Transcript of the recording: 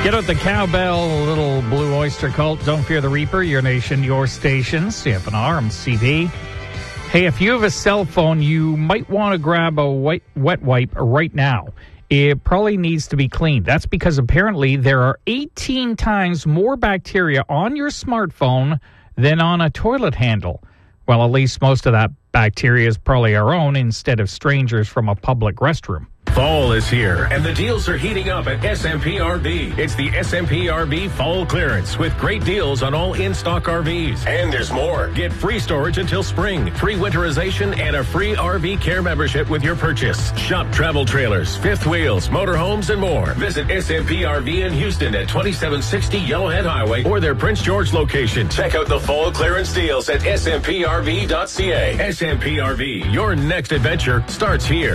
Get out the cowbell, little blue oyster cult. Don't fear the reaper. Your nation, your station. CFNR, I'm CV. Hey, if you have a cell phone, you might want to grab a wet wipe right now. It probably needs to be cleaned. That's because apparently there are 18 times more bacteria on your smartphone than on a toilet handle. Well, at least most of that bacteria is probably our own instead of strangers from a public restroom. Fall is here, and the deals are heating up at SMPRV. It's the SMPRV Fall Clearance with great deals on all in-stock RVs. And there's more. Get free storage until spring, free winterization, and a free RV care membership with your purchase. Shop travel trailers, fifth wheels, motorhomes, and more. Visit SMPRV in Houston at 2760 Yellowhead Highway or their Prince George location. Check out the Fall Clearance deals at smprv.ca. SMPRV, your next adventure starts here.